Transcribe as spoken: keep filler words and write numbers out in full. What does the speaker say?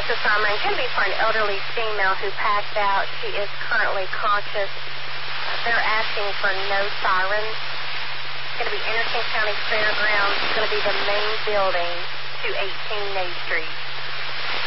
This sermon can be for an elderly female who passed out. She is currently conscious. They're asking for no sirens. It's going to be Anderson County Fairgrounds. It's going to be the main building to eighteen Main Street.